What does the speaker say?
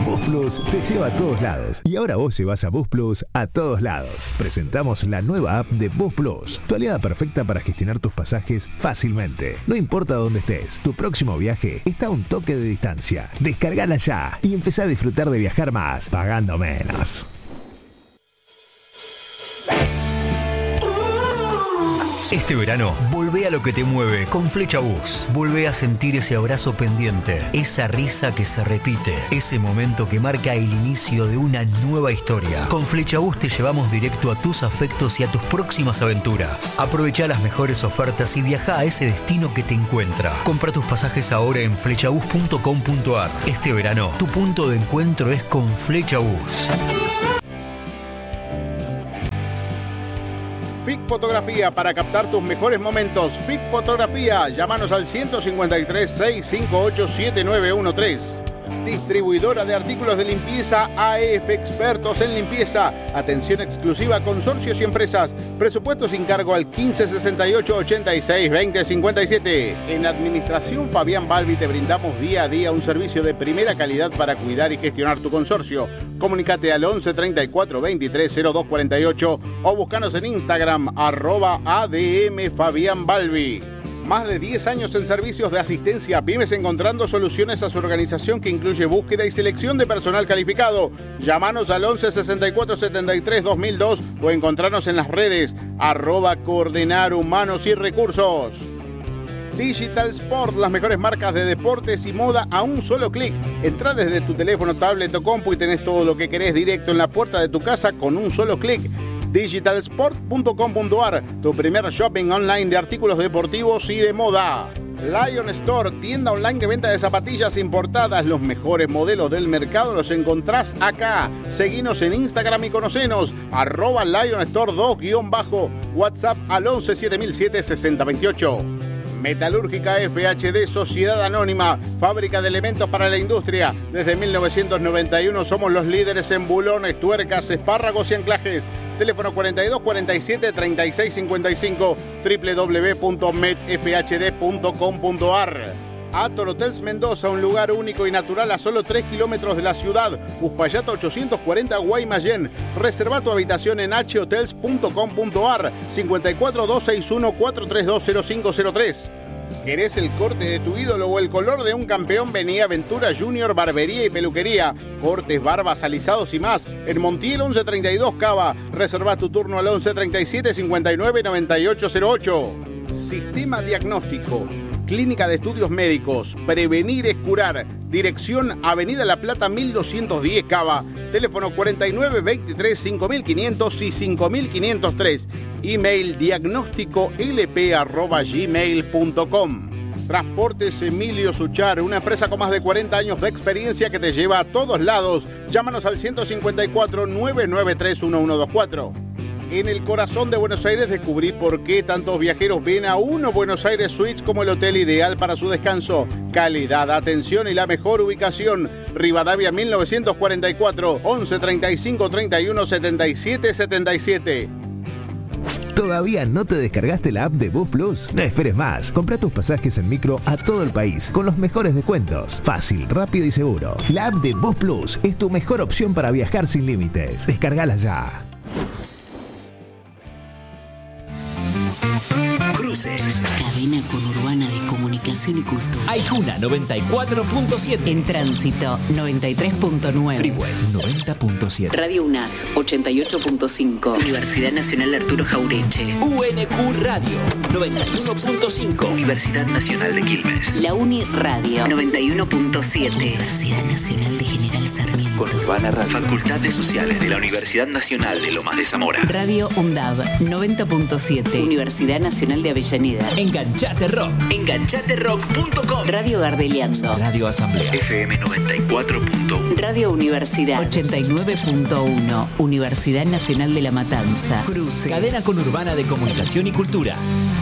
Bus Plus te lleva a todos lados. Y ahora vos llevas a Bus Plus a todos lados. Presentamos la nueva app de Bus Plus, tu aliada perfecta para gestionar tus pasajes fácilmente. No importa dónde estés, tu próximo viaje está a un toque de distancia. Descargala ya y empezá a disfrutar de viajar más, pagando menos. Este verano, volvé a lo que te mueve con Flecha Bus. Volvé a sentir ese abrazo pendiente, esa risa que se repite, ese momento que marca el inicio de una nueva historia. Con Flecha Bus te llevamos directo a tus afectos y a tus próximas aventuras. Aprovecha las mejores ofertas y viaja a ese destino que te encuentra. Compra tus pasajes ahora en flechabus.com.ar. Este verano, tu punto de encuentro es con Flecha Bus. FIC Fotografía, para captar tus mejores momentos. FIC Fotografía, llámanos al 153-658-7913. Distribuidora de artículos de limpieza AEF, expertos en limpieza. Atención exclusiva a consorcios y empresas. Presupuesto sin cargo al 1568-86-2057. En Administración Fabián Balbi te brindamos día a día un servicio de primera calidad para cuidar y gestionar tu consorcio. Comunicate al 11 34 23 02 48 o búscanos en Instagram @ADM Fabián Balbi. Más de 10 años en servicios de asistencia a pymes, encontrando soluciones a su organización que incluye búsqueda y selección de personal calificado. Llámanos al 11 64 73 2002 o encontrarnos en las redes @Coordenar Humanos y Recursos. Digital Sport, las mejores marcas de deportes y moda a un solo clic. Entrá desde tu teléfono, tablet o compu y tenés todo lo que querés directo en la puerta de tu casa con un solo clic. Digitalsport.com.ar, tu primer shopping online de artículos deportivos y de moda. Lion Store, tienda online de venta de zapatillas importadas. Los mejores modelos del mercado los encontrás acá. Seguinos en Instagram y conocenos. @Lion Store 2_ WhatsApp al 11 7007 6028. Metalúrgica FHD, Sociedad Anónima, fábrica de elementos para la industria. Desde 1991 somos los líderes en bulones, tuercas, espárragos y anclajes. Teléfono 42 47 36 55, www.medfhd.com.ar. Ator Hotels Mendoza, un lugar único y natural a solo 3 kilómetros de la ciudad. Uspallata 840 Guaymallén. Reserva tu habitación en hotels.com.ar 54 261 432 0503. ¿Querés el corte de tu ídolo o el color de un campeón? Vení a Aventura Junior Barbería y Peluquería. Cortes, barbas, alisados y más. En Montiel 1132 Cava. Reserva tu turno al 11 37 59 9808. Sistema Diagnóstico. Clínica de Estudios Médicos. Prevenir es curar. Dirección Avenida La Plata 1210 Cava. Teléfono 49 23 5500 y 5503. Email diagnósticolp@gmail.com. Transportes Emilio Suchar, una empresa con más de 40 años de experiencia que te lleva a todos lados. Llámanos al 154 993 1124. En el corazón de Buenos Aires descubrí por qué tantos viajeros ven a Uno Buenos Aires Suites como el hotel ideal para su descanso. Calidad, atención y la mejor ubicación. Rivadavia 1944, 11 35 31 77 77. ¿Todavía no te descargaste la app de Bus Plus? No esperes más. Compra tus pasajes en micro a todo el país con los mejores descuentos. Fácil, rápido y seguro. La app de Bus Plus es tu mejor opción para viajar sin límites. Descárgala ya. Cadena conurbana de comunicación y cultura. Aijuna 94.7. En tránsito 93.9. Freeway 90.7. Radio UNAG 88.5. Universidad Nacional Arturo Jaureche. UNQ Radio 91.5. Universidad Nacional de Quilmes. La Uni Radio 91.7. Universidad Nacional de General Sarmiento. Conurbana Radio. Facultad de Sociales de la Universidad Nacional de Lomas de Zamora. Radio UNDAV 90.7. Universidad Nacional de Avellaneda. Enganchate Rock. Enganchaterock.com. Radio Gardeliando. Radio Asamblea. FM 94.1. Radio Universidad 89.1. Universidad Nacional de La Matanza. Cruce. Cadena conurbana de comunicación y cultura.